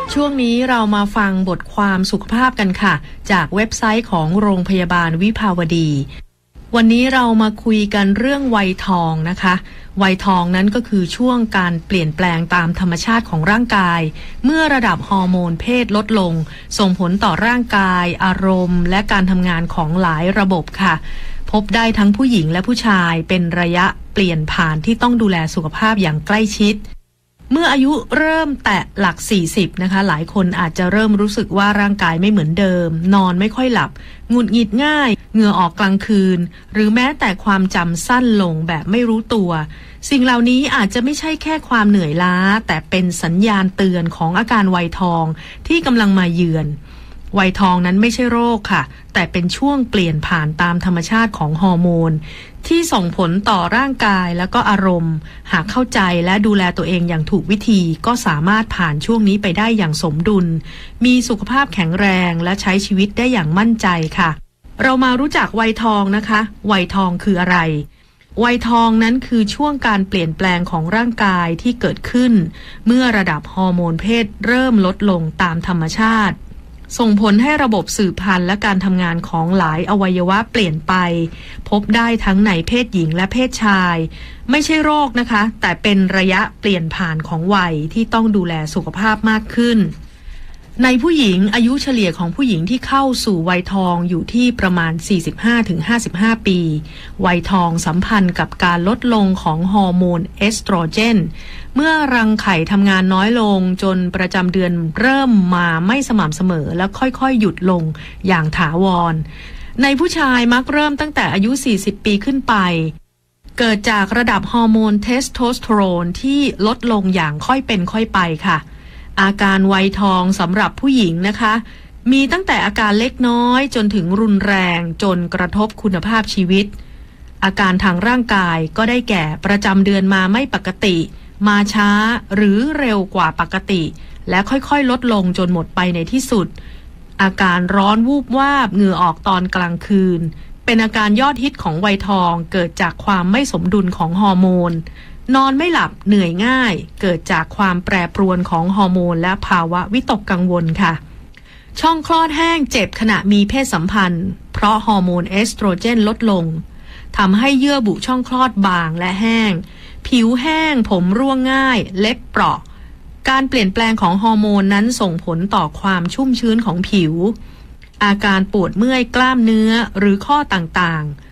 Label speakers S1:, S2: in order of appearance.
S1: ช่วงนี้เรามาฟังบทความสุขภาพกันค่ะจากเว็บไซต์ของโรงพยาบาลวิภาวดีวันนี้เรามาคุยกันเรื่องวัยทองนะคะวัยทองนั้นก็คือช่วงการเปลี่ยนแปลงตามธรรมชาติของร่างกายเมื่อระดับฮอร์โมนเพศลดลงส่งผลต่อร่างกายอารมณ์และการทำงานของหลายระบบค่ะพบได้ทั้งผู้หญิงและผู้ชายเป็นระยะเปลี่ยนผ่านที่ต้องดูแลสุขภาพอย่างใกล้ชิดเมื่ออายุเริ่มแตะหลัก40นะคะหลายคนอาจจะเริ่มรู้สึกว่าร่างกายไม่เหมือนเดิมนอนไม่ค่อยหลับหงุดหงิดง่ายเหงื่อออกกลางคืนหรือแม้แต่ความจำสั้นลงแบบไม่รู้ตัวสิ่งเหล่านี้อาจจะไม่ใช่แค่ความเหนื่อยล้าแต่เป็นสัญญาณเตือนของอาการวัยทองที่กำลังมาเยือนวัยทองนั้นไม่ใช่โรคค่ะแต่เป็นช่วงเปลี่ยนผ่านตามธรรมชาติของฮอร์โมนที่ส่งผลต่อร่างกายและก็อารมณ์หากเข้าใจและดูแลตัวเองอย่างถูกวิธีก็สามารถผ่านช่วงนี้ไปได้อย่างสมดุลมีสุขภาพแข็งแรงและใช้ชีวิตได้อย่างมั่นใจค่ะเรามารู้จักวัยทองนะคะวัยทองคืออะไรวัยทองนั้นคือช่วงการเปลี่ยนแปลงของร่างกายที่เกิดขึ้นเมื่อระดับฮอร์โมนเพศเริ่มลดลงตามธรรมชาติส่งผลให้ระบบสืบพันธุ์และการทำงานของหลายอวัยวะเปลี่ยนไปพบได้ทั้งในเพศหญิงและเพศชายไม่ใช่โรคนะคะแต่เป็นระยะเปลี่ยนผ่านของวัยที่ต้องดูแลสุขภาพมากขึ้นในผู้หญิงอายุเฉลี่ยของผู้หญิงที่เข้าสู่วัยทองอยู่ที่ประมาณ 45-55 ปีวัยทองสัมพันธ์กับการลดลงของฮอร์โมนเอสโตรเจนเมื่อรังไข่ทำงานน้อยลงจนประจำเดือนเริ่มมาไม่สม่ำเสมอและค่อยๆหยุดลงอย่างถาวรในผู้ชายมักเริ่มตั้งแต่อายุ40ปีขึ้นไปเกิดจากระดับฮอร์โมนเทสโทสเตอโรนที่ลดลงอย่างค่อยเป็นค่อยไปค่ะอาการวัยทองสำหรับผู้หญิงนะคะมีตั้งแต่อาการเล็กน้อยจนถึงรุนแรงจนกระทบคุณภาพชีวิตอาการทางร่างกายก็ได้แก่ประจำเดือนมาไม่ปกติมาช้าหรือเร็วกว่าปกติและค่อยๆลดลงจนหมดไปในที่สุดอาการร้อนวูบวาบเหงื่อออกตอนกลางคืนเป็นอาการยอดฮิตของวัยทองเกิดจากความไม่สมดุลของฮอร์โมนนอนไม่หลับเหนื่อยง่ายเกิดจากความแปรปรวนของฮอร์โมนและภาวะวิตกกังวลค่ะช่องคลอดแห้งเจ็บขณะมีเพศสัมพันธ์เพราะฮอร์โมนเอสโตรเจนลดลงทำให้เยื่อบุช่องคลอดบางและแห้งผิวแห้งผมร่วงง่ายเล็บเปราะการเปลี่ยนแปลงของฮอร์โมนนั้นส่งผลต่อความชุ่มชื้นของผิวอาการปวดเมื่อยกล้ามเนื้อหรือข้อต่างๆ